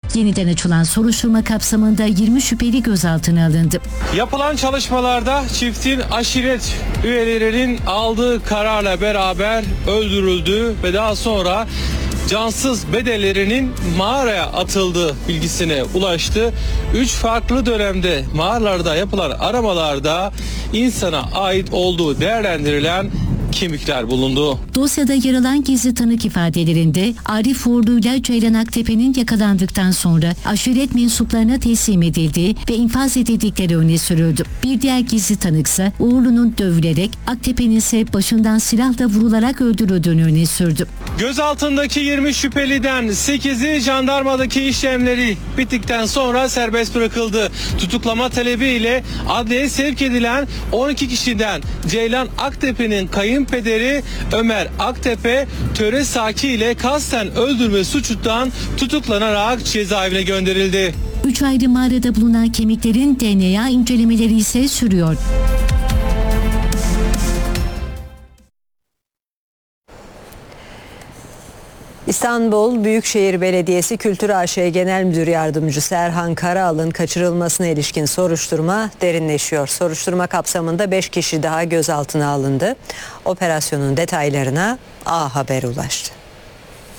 Yeniden açılan soruşturma kapsamında 20 şüpheli gözaltına alındı. Yapılan çalışmalarda çiftin aşiret üyelerinin aldığı kararla beraber öldürüldüğü ve daha sonra cansız bedenlerinin mağaraya atıldığı bilgisine ulaştı. 3 farklı dönemde mağaralarda yapılan aramalarda insana ait olduğu değerlendirilen kemikler bulundu. Dosyada yer alan gizli tanık ifadelerinde Arif Uğurlu ile Ceylan Aktepe'nin yakalandıktan sonra aşiret mensuplarına teslim edildiği ve infaz edildikleri öne sürüldü. Bir diğer gizli tanıksa Uğurlu'nun dövülerek, Aktepe'nin ise başından silahla vurularak öldürüldüğünü öne sürdü. Gözaltındaki 20 şüpheliden 8'i jandarmadaki işlemleri bittikten sonra serbest bırakıldı. Tutuklama talebiyle adliyeye sevk edilen 12 kişiden Ceylan Aktepe'nin kayınpederi Ömer Aktepe töre saki ile kasten öldürme suçundan tutuklanarak cezaevine gönderildi. 3 ayrı mağarada bulunan kemiklerin DNA incelemeleri ise sürüyor. İstanbul Büyükşehir Belediyesi Kültür AŞ Genel Müdür Yardımcısı Erhan Karaal'ın kaçırılmasına ilişkin soruşturma derinleşiyor. Soruşturma kapsamında 5 kişi daha gözaltına alındı. Operasyonun detaylarına A Haber ulaştı.